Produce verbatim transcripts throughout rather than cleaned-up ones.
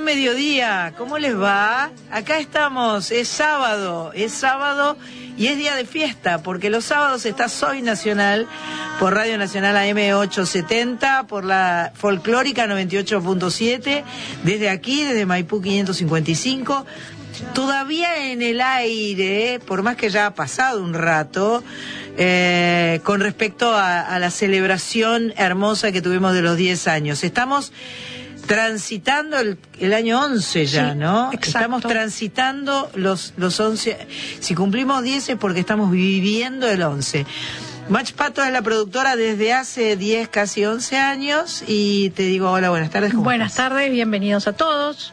mediodía, ¿cómo les va? Acá estamos, es sábado, es sábado y es día de fiesta, porque los sábados está Soy Nacional por Radio Nacional A M ochocientos setenta, por la Folclórica noventa y ocho punto siete, desde aquí, desde Maipú quinientos cincuenta y cinco, todavía en el aire, por más que ya ha pasado un rato, eh, con respecto a, a la celebración hermosa que tuvimos de los diez años. Estamos transitando el, el año once ya, sí, ¿no? Exacto. Estamos transitando los, los once. Si cumplimos diez es porque estamos viviendo el once. Mach Pato es la productora desde hace diez, casi once años, y te digo hola, buenas tardes. ¿Cómo buenas estás? tardes, bienvenidos a todos.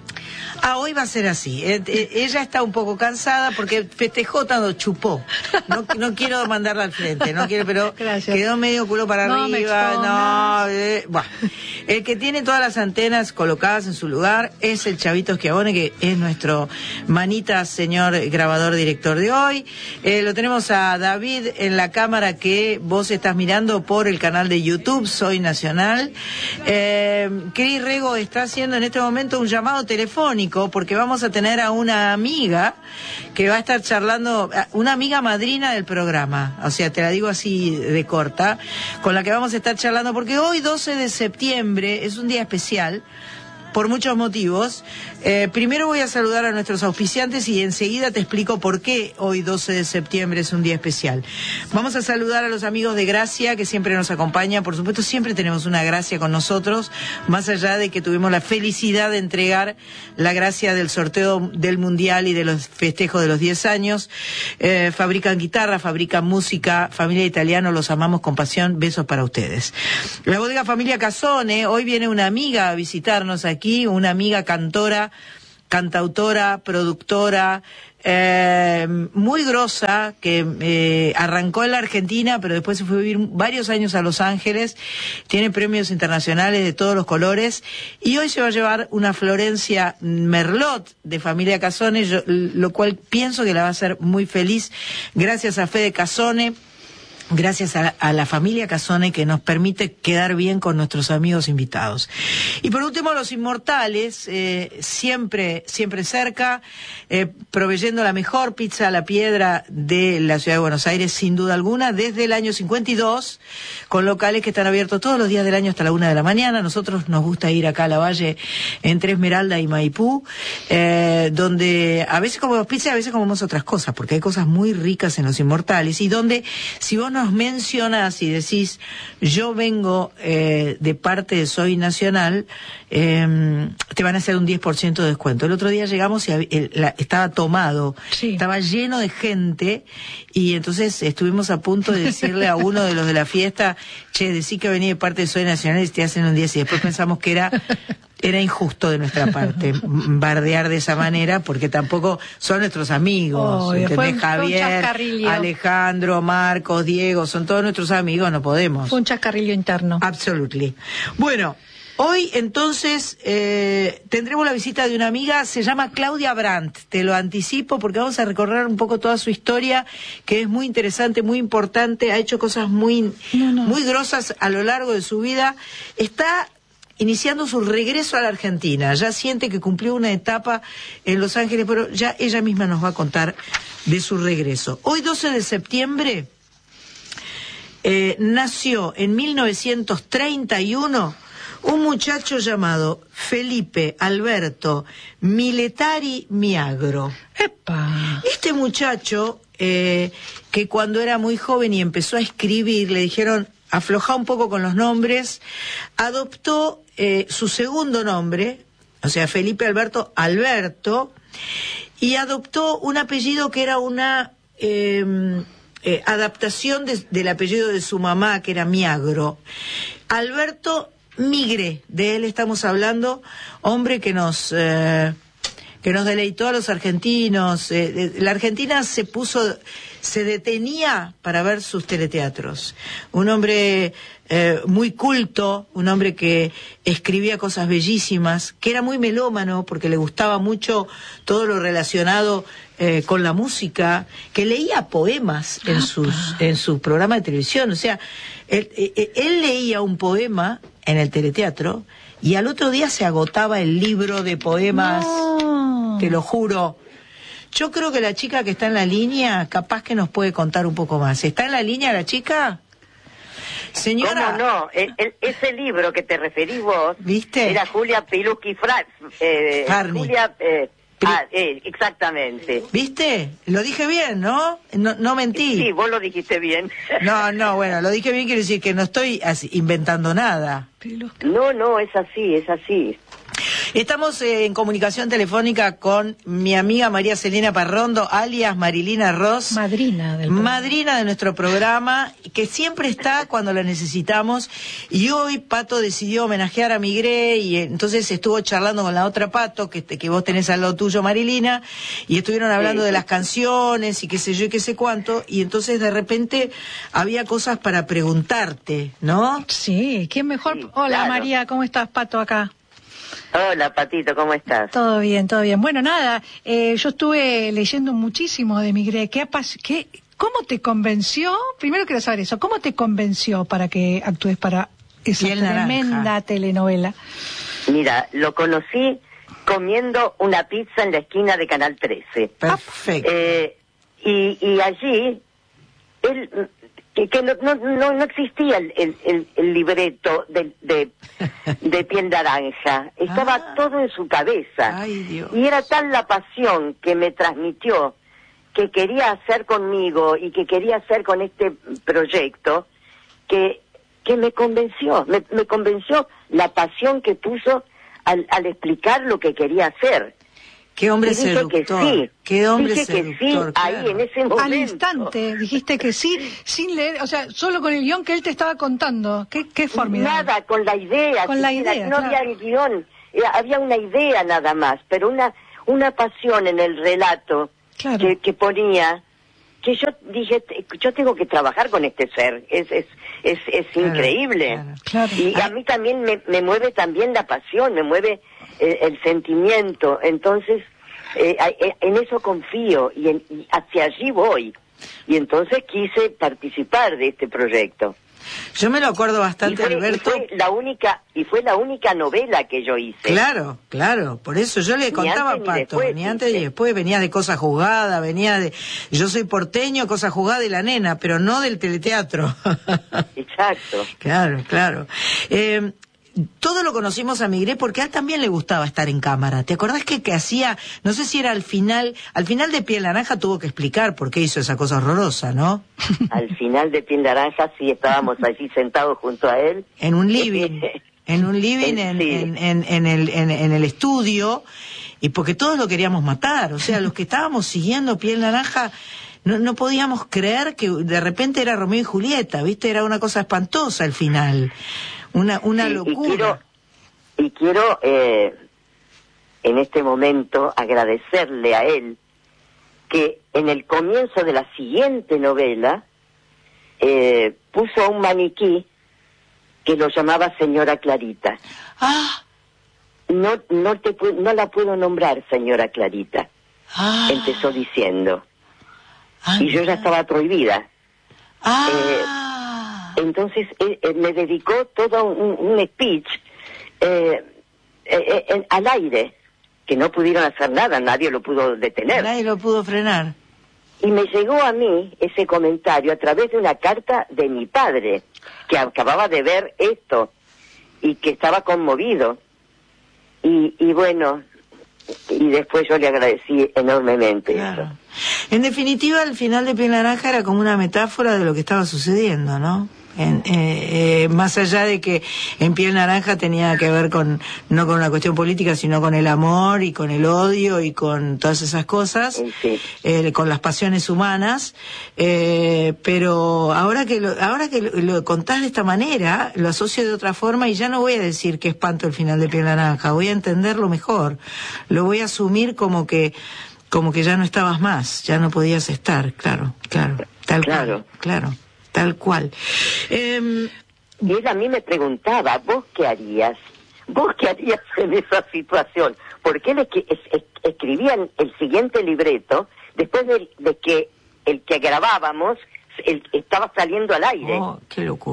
Ah, hoy va a ser así. Eh, eh, ella está un poco cansada porque festejó tanto, chupó. No, no quiero mandarla al frente, no quiero, pero gracias. Quedó medio culo para no arriba. No, eh, bueno. El que tiene todas las antenas colocadas en su lugar es el Chavito Schiavone, que es nuestro manita señor grabador director de hoy. Eh, lo tenemos a David en la cámara que vos estás mirando por el canal de YouTube, Soy Nacional. Eh, Cris Rego está haciendo en este momento un llamado telefónico, porque vamos a tener a una amiga que va a estar charlando, una amiga madrina del programa, o sea, te la digo así de corta, con la que vamos a estar charlando, porque hoy doce de septiembre es un día especial, por muchos motivos. Eh, primero voy a saludar a nuestros auspiciantes y enseguida te explico por qué hoy doce de septiembre es un día especial. Vamos a saludar a los amigos de Gracia, que siempre nos acompañan. Por supuesto, siempre tenemos una Gracia con nosotros, más allá de que tuvimos la felicidad de entregar la Gracia del sorteo del Mundial y de los festejos de los diez años. Eh, fabrican guitarra, fabrican música, familia Italiano, los amamos con pasión. Besos para ustedes. La bodega Familia Casone, hoy viene una amiga a visitarnos aquí. Aquí una amiga cantora, cantautora, productora, eh, muy grosa, que eh, arrancó en la Argentina, pero después se fue a vivir varios años a Los Ángeles, tiene premios internacionales de todos los colores, y hoy se va a llevar una Florencia Merlot de Familia Casone, yo, lo cual pienso que la va a hacer muy feliz, gracias a Fede Casone. Gracias a, a la familia Casone, que nos permite quedar bien con nuestros amigos invitados. Y por último, Los Inmortales, eh, siempre, siempre cerca, eh, proveyendo la mejor pizza a la piedra de la ciudad de Buenos Aires, sin duda alguna, desde el año cincuenta y dos, con locales que están abiertos todos los días del año hasta la una de la mañana. Nosotros nos gusta ir acá a la Valle, entre Esmeralda y Maipú, eh, donde a veces comemos pizza y a veces comemos otras cosas, porque hay cosas muy ricas en Los Inmortales, y donde, si vos nos mencionás y decís, yo vengo eh, de parte de Soy Nacional, eh, te van a hacer un diez por ciento de descuento. El otro día llegamos y el, la, estaba tomado, sí. Estaba lleno de gente, y entonces estuvimos a punto de decirle a uno de los de la fiesta, che, decí que venía de parte de Soy Nacional y te hacen un diez, y después pensamos que era... Era injusto de nuestra parte bardear de esa manera, porque tampoco son nuestros amigos, oh, ¿entendés? Javier, Alejandro, Marcos, Diego, son todos nuestros amigos, no podemos. Fue un chascarrillo interno. Absolutely. Bueno, hoy entonces eh, tendremos la visita de una amiga, se llama Claudia Brandt, te lo anticipo porque vamos a recorrer un poco toda su historia, que es muy interesante, muy importante, ha hecho cosas muy, no, no. muy grosas a lo largo de su vida, está... iniciando su regreso a la Argentina, ya siente que cumplió una etapa en Los Ángeles, pero ya ella misma nos va a contar de su regreso. Hoy doce de septiembre eh, nació en mil novecientos treinta y uno un muchacho llamado Felipe Alberto Miletari Miagro. ¡Epa! Este muchacho, eh, que cuando era muy joven y empezó a escribir, le dijeron... aflojá un poco con los nombres, adoptó eh, su segundo nombre, o sea, Felipe Alberto Alberto, y adoptó un apellido que era una eh, eh, adaptación de, del apellido de su mamá, que era Miagro. Alberto Migre, de él estamos hablando, hombre que nos... Eh, que nos deleitó a los argentinos. Eh, la Argentina se puso, se detenía para ver sus teleteatros. Un hombre eh, muy culto, un hombre que escribía cosas bellísimas, que era muy melómano porque le gustaba mucho todo lo relacionado eh, con la música, que leía poemas en sus en su programa de televisión. O sea, él, él, él leía un poema en el teleteatro y al otro día se agotaba el libro de poemas, no. Te lo juro. Yo creo que la chica que está en la línea, capaz que nos puede contar un poco más. ¿Está en la línea la chica? Señora... ¿Cómo no? El, el, ese libro que te referís vos... ¿Viste? Era Julia Piluski Fra, eh, Julia... Eh, ah, eh, exactamente. ¿Viste? Lo dije bien, ¿no? ¿no? No mentí. Sí, vos lo dijiste bien. No, no, bueno, lo dije bien, quiere decir que no estoy así, inventando nada. No, no, es así, es así. Estamos eh, en comunicación telefónica con mi amiga María Celina Parrondo, alias Marilina Ross. Madrina del programa. Madrina de nuestro programa, que siempre está cuando la necesitamos. Y hoy Pato decidió homenajear a Migré, y entonces estuvo charlando con la otra Pato, que, que vos tenés al lado tuyo, Marilina, y estuvieron hablando sí. de las canciones y qué sé yo y qué sé cuánto, y entonces de repente había cosas para preguntarte, ¿no? Sí, ¿quién mejor? Sí, Hola claro. María, ¿cómo estás, Pato, acá? Hola, Patito, ¿cómo estás? Todo bien, todo bien. Bueno, nada, eh, yo estuve leyendo muchísimo de Migré. ¿Qué, qué, ¿Cómo te convenció? Primero quiero saber eso. ¿Cómo te convenció para que actúes para esa Piel tremenda naranja. telenovela? Mira, lo conocí comiendo una pizza en la esquina de Canal trece. Perfecto. Eh, y, y allí, él... que, que no, no, no, no existía el, el, el libreto de, de, de Piel Naranja, estaba ah. todo en su cabeza. Ay, Dios. Y era tal la pasión que me transmitió, que quería hacer conmigo y que quería hacer con este proyecto, que, que me convenció, me, me convenció la pasión que puso al, al explicar lo que quería hacer. Qué hombre seductor. Que sí. Qué hombre dije seductor. Que sí, claro. ahí en ese momento. Al instante dijiste que sí, sin leer, o sea, solo con el guión que él te estaba contando. Qué, qué formidable. Nada, con la idea. Con la idea. No claro. había el guión, había una idea nada más, pero una una pasión en el relato claro. que, que ponía, que yo dije, yo tengo que trabajar con este ser, es es es, es claro, increíble. Claro, claro. Y a mí también me, me mueve también la pasión, me mueve el, el sentimiento, entonces eh, en eso confío y, en, y hacia allí voy. Y entonces quise participar de este proyecto. Yo me lo acuerdo bastante, y fue, Alberto. Y fue la única y fue la única novela que yo hice. Claro, claro. Por eso yo le contaba a Pato, después, ni antes ni después, venía de Cosa Juzgada, venía de... Yo soy porteño, Cosa Juzgada y La Nena, pero no del teleteatro. Exacto. Claro, claro. Eh... Todo lo conocimos a Migré porque a él también le gustaba estar en cámara. ¿Te acordás que, que hacía, no sé si era al final, al final de Piel Naranja tuvo que explicar por qué hizo esa cosa horrorosa, ¿no? Al final de Piel Naranja sí estábamos allí sentados junto a él. En un living, en un living en, sí. en, en, en, el, en, en el estudio, y porque todos lo queríamos matar. O sea, los que estábamos siguiendo Piel Naranja... No, no podíamos creer que de repente era Romeo y Julieta, ¿viste? Era una cosa espantosa al final. Una una sí, locura. Y quiero, y quiero eh, en este momento agradecerle a él que en el comienzo de la siguiente novela eh, puso un maniquí que lo llamaba Señora Clarita. Ah. No, no, te, no la puedo nombrar Señora Clarita. Ah. Empezó diciendo. Ah, y yo ya estaba prohibida. Ah. Eh, entonces eh, eh, me dedicó todo un, un speech eh, eh, eh, al aire, que no pudieron hacer nada, nadie lo pudo detener. Nadie lo pudo frenar. Y me llegó a mí ese comentario a través de una carta de mi padre, que acababa de ver esto y que estaba conmovido. Y, y bueno... Y después yo le agradecí enormemente claro. eso. En definitiva, el final de Piel Naranja era como una metáfora de lo que estaba sucediendo, ¿no? En, eh, eh, más allá de que en Piel Naranja tenía que ver con no con una cuestión política, sino con el amor y con el odio y con todas esas cosas, sí. eh, con las pasiones humanas, eh, pero ahora que lo, ahora que lo, lo contás de esta manera, lo asocio de otra forma y ya no voy a decir que espanto el final de Piel Naranja, voy a entenderlo mejor, lo voy a asumir como que como que ya no estabas más, ya no podías estar, claro, claro, tal claro. cual, claro. Tal cual. Eh, y él a mí me preguntaba, ¿vos qué harías? ¿Vos qué harías en esa situación? Porque él es que, es, es, escribía el siguiente libreto después de, de que el que grabábamos el, estaba saliendo al aire. Oh, qué locura,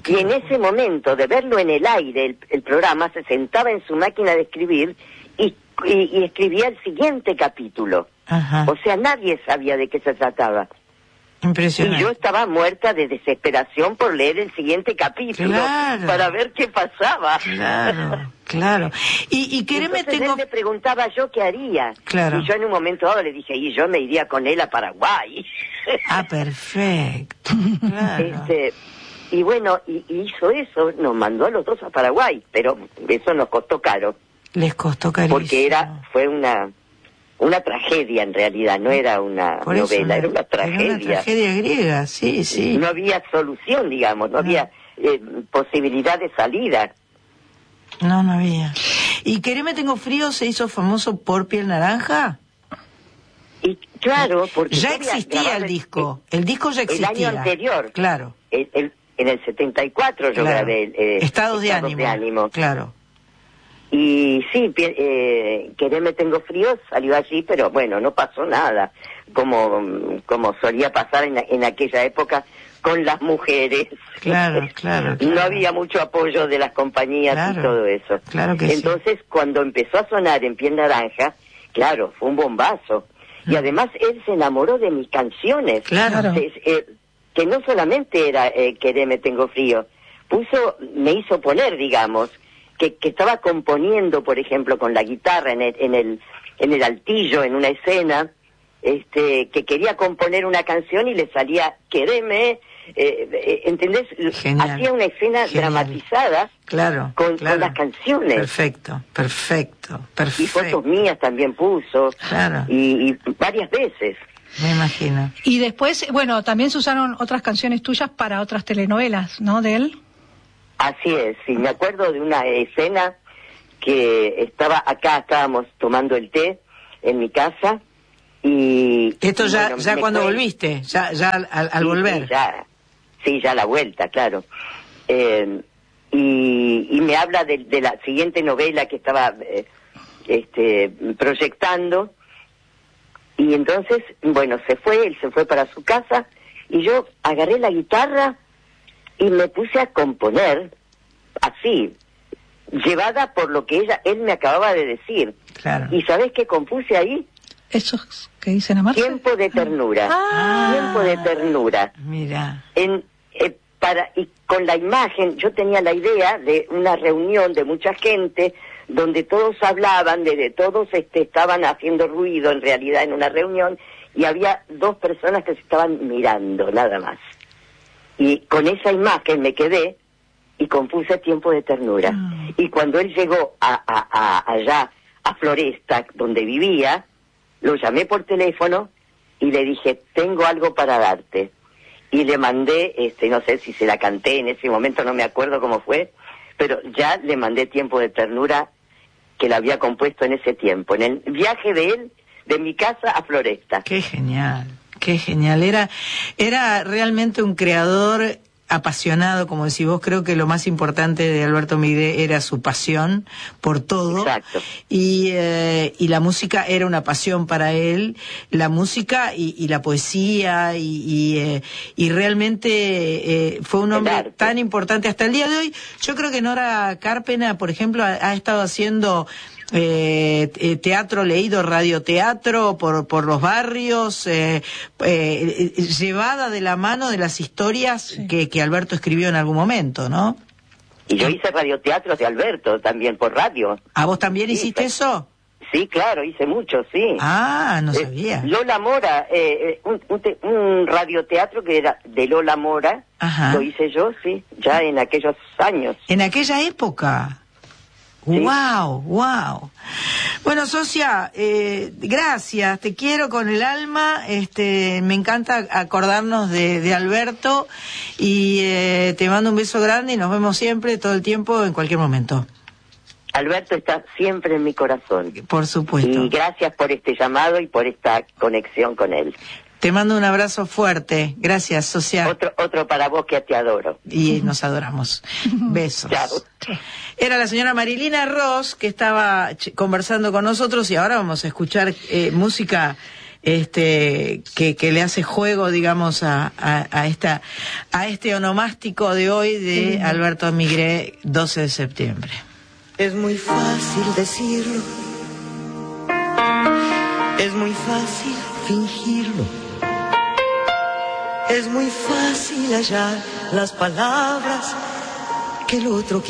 Y en ese momento de verlo en el aire, el, el programa, se sentaba en su máquina de escribir y, y, y escribía el siguiente capítulo. Ajá. O sea, nadie sabía de qué se trataba. Impresionante. Y yo estaba muerta de desesperación por leer el siguiente capítulo, claro, para ver qué pasaba. Claro, claro. Y, y quereme, Entonces tengo... él me preguntaba yo qué haría. Claro. Y yo en un momento dado le dije, y yo me iría con él a Paraguay. Ah, perfecto. Claro. Este, y bueno, y, y hizo eso, nos mandó a los dos a Paraguay, pero eso nos costó caro. Les costó carísimo. Porque era, fue una... una tragedia en realidad, no era una Por novela, eso, era una tragedia. Era una tragedia griega, sí, sí. No había solución, digamos, no, no. había eh, posibilidad de salida. No, no había. ¿Y Quereme Tengo Frío se hizo famoso por Piel Naranja? Y claro, porque... Ya existía el disco, el, el disco ya existía. El año anterior. Claro. El, el, en el setenta y cuatro yo claro. grabé eh, Estados, de, Estados ánimo. de Ánimo. Claro. Y sí, eh, Quereme Tengo Frío salió allí, pero bueno, no pasó nada, como como solía pasar en, en aquella época con las mujeres. Claro, claro, claro. No había mucho apoyo de las compañías claro, y todo eso. Claro que Entonces, sí. cuando empezó a sonar en Piel Naranja, claro, fue un bombazo. Mm. Y además él se enamoró de mis canciones. Claro. Eh, eh, que no solamente era eh, Quereme Tengo Frío, puso, me hizo poner, digamos, Que, que estaba componiendo, por ejemplo, con la guitarra en el, en el en el altillo, en una escena, este, que quería componer una canción y le salía Quereme, eh, eh, ¿entendés? Genial. Hacía una escena Genial. dramatizada claro, con, claro. con las canciones. Perfecto, perfecto, perfecto. Y fotos mías también puso, claro. y, y varias veces. Me imagino. Y después, bueno, también se usaron otras canciones tuyas para otras telenovelas, ¿no? De él. Así es, sí, me acuerdo de una escena que estaba acá, estábamos tomando el té en mi casa y... Esto ya bueno, ya cuando fue... volviste, ya ya al, al sí, volver. Sí, ya, sí, ya la vuelta, claro. Eh, y, y me habla de, de la siguiente novela que estaba eh, este, proyectando y entonces, bueno, se fue, él se fue para su casa y yo agarré la guitarra y me puse a componer así, llevada por lo que ella él me acababa de decir. Claro. ¿Y sabés qué compuse ahí? ¿Esos que dicen amarse? Tiempo de ternura. Ah. Tiempo de ternura. Mira. En, eh, para, y con la imagen, yo tenía la idea de una reunión de mucha gente, donde todos hablaban, de, de todos este, estaban haciendo ruido en realidad en una reunión, y había dos personas que se estaban mirando, nada más. Y con esa imagen me quedé y compuse Tiempo de Ternura. Mm. Y cuando él llegó a, a, a, allá, a Floresta, donde vivía, lo llamé por teléfono y le dije, tengo algo para darte. Y le mandé, este, no sé si se la canté en ese momento, no me acuerdo cómo fue, pero ya le mandé Tiempo de Ternura que la había compuesto en ese tiempo, en el viaje de él, de mi casa a Floresta. Qué genial. Qué genial, era era realmente un creador apasionado, como decís vos. Creo que lo más importante de Alberto Migré era su pasión por todo. Exacto. Y, eh, y la música era una pasión para él, la música y, y la poesía, y, y, eh, y realmente eh, fue un hombre tan importante hasta el día de hoy. Yo creo que Nora Carpena, por ejemplo, ha, ha estado haciendo... Eh, eh, teatro leído, radioteatro por por los barrios, eh, eh, llevada de la mano de las historias sí. que, que Alberto escribió en algún momento, ¿no? Y yo hice radioteatros de Alberto también por radio. ¿A vos también sí, hiciste sí. eso? Sí, claro, hice mucho, sí. Ah, no eh, sabía. Lola Mora, eh, un, un, te, un radioteatro que era de Lola Mora, Ajá. lo hice yo, sí, ya en aquellos años. En aquella época. Sí. Wow, wow. Bueno, socia, eh, gracias, te quiero con el alma, este, me encanta acordarnos de, de Alberto y eh, te mando un beso grande y nos vemos siempre, todo el tiempo, en cualquier momento. Alberto está siempre en mi corazón. Por supuesto. Y gracias por este llamado y por esta conexión con él. Te mando un abrazo fuerte. Gracias, socia. Otro, otro para vos que te adoro. Y nos adoramos. Besos. Chao. Era la señora Marilina Ross que estaba conversando con nosotros y ahora vamos a escuchar eh, música este que, que le hace juego, digamos, a, a, a esta a este onomástico de hoy de Alberto Migré, doce de septiembre. Es muy fácil decirlo, es muy fácil fingirlo, es muy fácil hallar las palabras que el otro